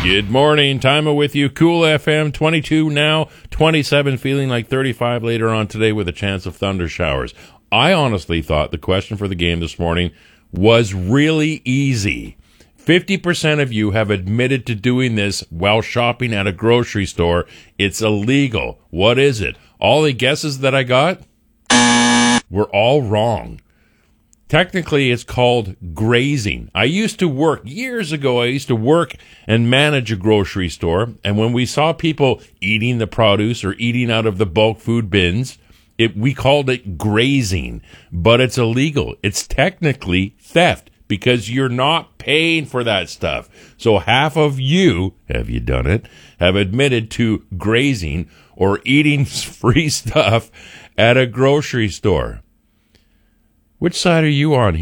Good morning. Time with you. Cool FM, 22 now, 27, feeling like 35 later on today with a chance of thunder showers. I honestly thought the question for the game this morning was really easy. 50% of you have admitted to doing this while shopping at a grocery store. It's illegal. What is it? All the guesses that I got were all wrong. Technically, it's called grazing. I used to work, years ago, and manage a grocery store. And when we saw people eating the produce or eating out of the bulk food bins, we called it grazing. But it's illegal. It's technically theft because you're not paying for that stuff. So half of you, have you done it, have admitted to grazing or eating free stuff at a grocery store. Which side are you on here?